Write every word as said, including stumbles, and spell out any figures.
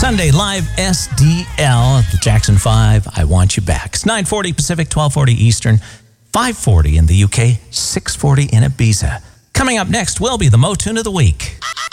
Sunday Live S D L at the Jackson five. I Want You Back. It's nine forty Pacific, twelve forty Eastern, five forty in the U K, six forty in Ibiza. Coming up next will be the Mo Tune of the Week.